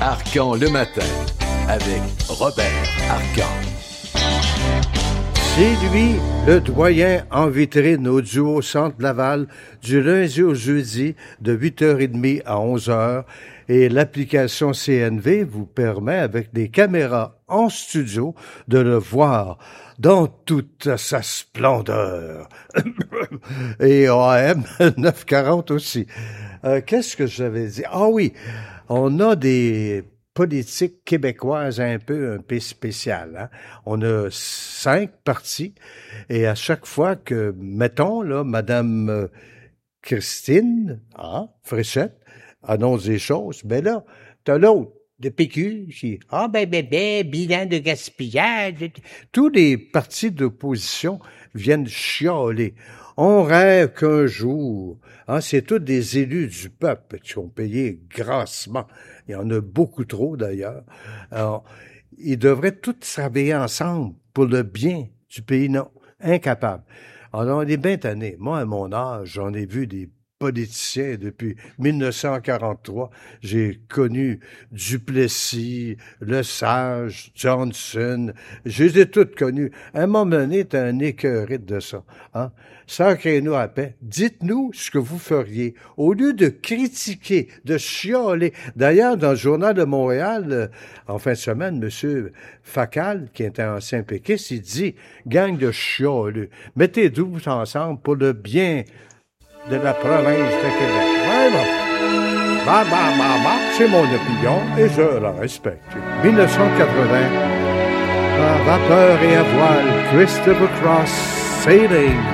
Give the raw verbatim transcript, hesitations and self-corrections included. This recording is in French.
Arcan le matin, avec Robert Arcan. C'est lui, le doyen en vitrine au duo Centre Laval, du lundi au jeudi, de huit heures trente à onze heures. Et l'application C N V vous permet, avec des caméras en studio, de le voir dans toute sa splendeur. Et A M neuf cent quarante aussi. Euh, qu'est-ce que j'avais dit? Ah oui, on a des politique québécoise un peu un peu spéciale. Hein? On a cinq partis et à chaque fois que, mettons, là, Madame Christine hein, Fréchette annonce des choses, ben là, t'as l'autre, de P Q, qui « Ah ben bébé, bilan de gaspillage. » Tous les partis d'opposition viennent chialer. On rêve qu'un jour, hein, c'est tous des élus du peuple qui ont payé grassement. Il y en a beaucoup trop, d'ailleurs. Alors, ils devraient tous travailler ensemble pour le bien du pays. Non, incapables. Alors, on est bien tannés. Moi, à mon âge, j'en ai vu des politiciens depuis mille neuf cent quarante-trois. J'ai connu Duplessis, Lesage, Johnson. Je les ai tous connus. À un moment donné, t'es un écœuré de ça. Hein? Sacrez-nous à paix. Dites-nous ce que vous feriez. Au lieu de critiquer, de chialer. D'ailleurs, dans le Journal de Montréal, euh, en fin de semaine, M. Facal, qui était un ancien péquiste, il dit « Gang de chialeux, mettez-vous ensemble pour le bien de la province de Québec. » Ouais, bon. Bah, bah, bah, bah. C'est mon opinion et je la respecte. dix-neuf cent quatre-vingts, à vapeur et à voile, Christopher Cross Sailing.